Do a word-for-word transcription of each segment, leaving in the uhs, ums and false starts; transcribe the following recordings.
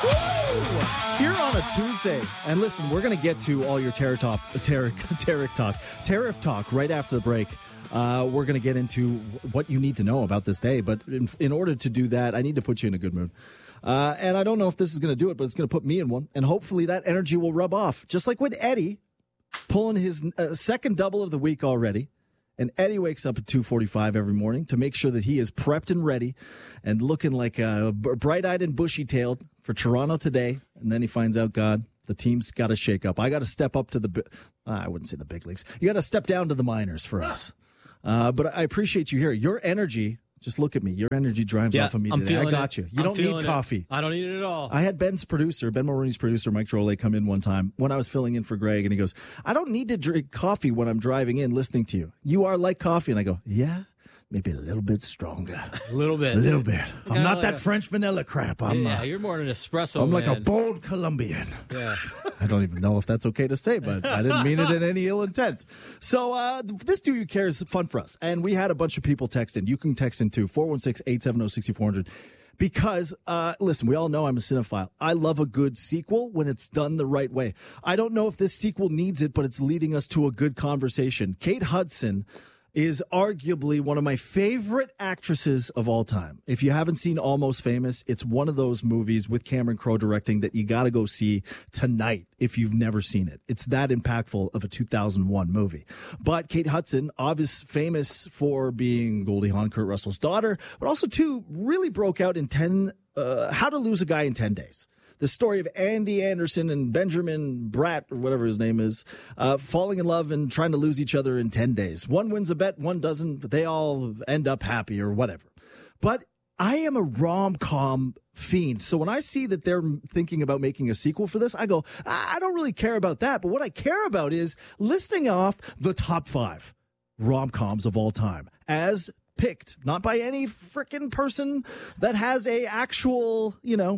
Here on a Tuesday, and listen, we're going to get to all your tariff talk, tariff, tariff talk, tariff talk right after the break. Uh, we're going to get into what you need to know about this day, but in, in order to do that, I need to put you in a good mood. Uh, and I don't know if this is going to do it, but it's going to put me in one, and hopefully that energy will rub off. Just like with Eddie, pulling his uh, second double of the week already. And Eddie wakes up at two forty-five every morning to make sure that he is prepped and ready and looking like uh, bright-eyed and bushy-tailed for Toronto today. And then he finds out, God, the team's got to shake up. I got to step up to the uh, – I wouldn't say the big leagues. You got to step down to the minors for us. Uh, but I appreciate you here. Your energy – just look at me. Your energy drives yeah, off of me I'm today. I got it. you. You I'm don't need coffee. It. I don't need it at all. I had Ben's producer, Ben Mulroney's producer, Mike Drolet, come in one time when I was filling in for Greg, and he goes, I don't need to drink coffee when I'm driving in listening to you. You are like coffee. And I go, yeah, maybe a little bit stronger. A little bit. A little bit. I'm not like that a, French vanilla crap. I'm, yeah, uh, you're more an espresso I'm like man. a bold Colombian. Yeah. I don't even know if that's okay to say, but I didn't mean it in any ill intent. So uh, this Do You Care is fun for us. And we had a bunch of people text in. You can text in too, four one six, eight seven zero, six four zero zero. Because, uh, listen, we all know I'm a cinephile. I love a good sequel when it's done the right way. I don't know if this sequel needs it, but it's leading us to a good conversation. Kate Hudson is arguably one of my favorite actresses of all time. If you haven't seen Almost Famous, it's one of those movies with Cameron Crowe directing that you got to go see tonight if you've never seen it. It's that impactful of a two thousand one movie. But Kate Hudson, obviously famous for being Goldie Hawn, Kurt Russell's daughter, but also, too, really broke out in ten, uh, How to Lose a Guy in ten days. The story of Andy Anderson and Benjamin Bratt, or whatever his name is, uh, falling in love and trying to lose each other in ten days. One wins a bet, one doesn't, but they all end up happy or whatever. But I am a rom-com fiend. So when I see that they're thinking about making a sequel for this, I go, I don't really care about that. But what I care about is listing off the top five rom-coms of all time as picked, not by any freaking person that has a actual, you know,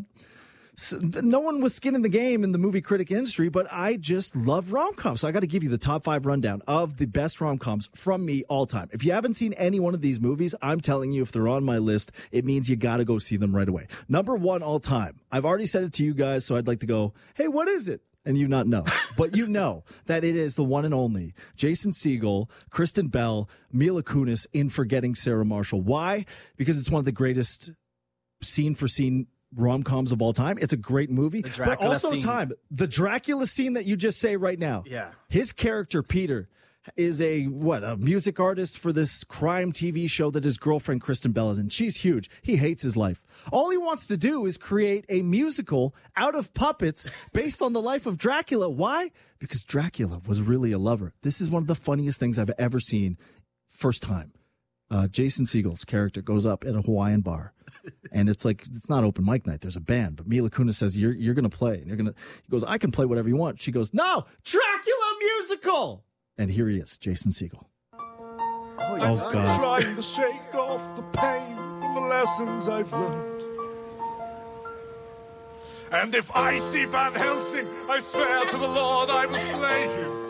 no one with skin in the game in the movie critic industry, but I just love rom-coms. So I got to give you the top five rundown of the best rom-coms from me all time. If you haven't seen any one of these movies, I'm telling you, if they're on my list, it means you got to go see them right away. Number one all time. I've already said it to you guys, so I'd like to go, hey, what is it? And you not know, but you know that it is the one and only Jason Segel, Kristen Bell, Mila Kunis in Forgetting Sarah Marshall. Why? Because it's one of the greatest scene for scene rom-coms of all time. It's a great movie, but also scene. time. The Dracula scene that you just say right now. Yeah. His character, Peter, is a, what, a music artist for this crime T V show that his girlfriend, Kristen Bell, is in. She's huge. He hates his life. All he wants to do is create a musical out of puppets based on the life of Dracula. Why? Because Dracula was really a lover. This is one of the funniest things I've ever seen. First time. Uh, Jason Segel's character goes up at a Hawaiian bar. And it's like, it's not open mic night. There's a band. But Mila Kunis says, you're, you're going to play. And you're going to, he goes, I can play whatever you want. She goes, no, Dracula musical. And here he is, Jason Segel. Oh, oh God. I'm trying to shake off the pain from the lessons I've learned. And if I see Van Helsing, I swear to the Lord I will slay him.